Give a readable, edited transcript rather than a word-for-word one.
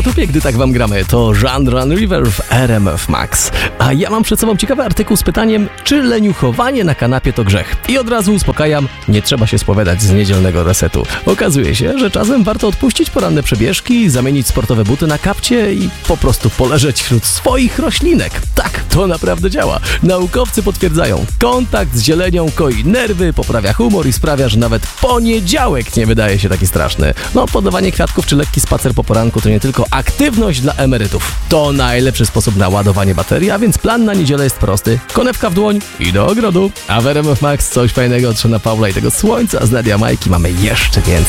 czupie, gdy tak wam gramy. To Run Run River w RMF Max. A ja mam przed sobą ciekawy artykuł z pytaniem, czy leniuchowanie na kanapie to grzech? I od razu uspokajam, nie trzeba się spowiadać z niedzielnego resetu. Okazuje się, że czasem warto odpuścić poranne przebieżki, zamienić sportowe buty na kapcie i po prostu poleżeć wśród swoich roślinek. Tak, to naprawdę działa. Naukowcy potwierdzają, kontakt z zielenią koi nerwy, poprawia humor i sprawia, że nawet poniedziałek nie wydaje się taki straszny. No, podawanie kwiatków czy lekki spacer po poranku to nie tylko aktywność dla emerytów. To najlepszy sposób na ładowanie baterii, a więc plan na niedzielę jest prosty. Konewka w dłoń i do ogrodu. A w RMF Max coś fajnego od Szona Paula i tego słońca z Nadia Majki mamy jeszcze więcej.